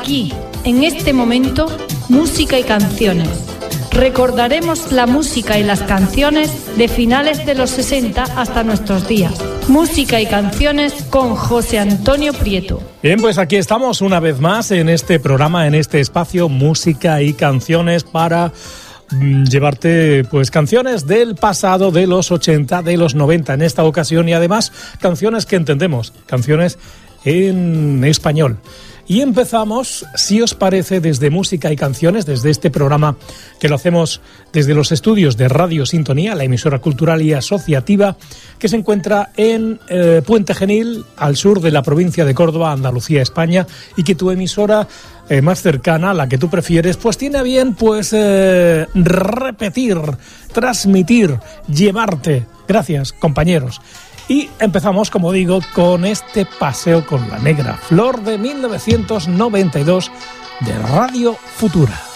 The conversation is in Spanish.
Aquí, en este momento, música y canciones. Recordaremos la música y las canciones de finales de los 60 hasta nuestros días. Música y canciones con José Antonio Prieto. Bien, pues aquí estamos una vez más en este programa, en este espacio Música y Canciones para llevarte pues canciones del pasado, de los 80, de los 90 en esta ocasión y además canciones que entendemos, canciones en español. Y empezamos, si os parece, desde Música y Canciones, desde este programa que lo hacemos desde los estudios de Radio Sintonía, la emisora cultural y asociativa que se encuentra en Puente Genil, al sur de la provincia de Córdoba, Andalucía, España, y que tu emisora más cercana, la que tú prefieres, pues tiene a bien pues repetir, transmitir, llevarte. Gracias, compañeros. Y empezamos, como digo, con este paseo con la negra flor de 1992 de Radio Futura.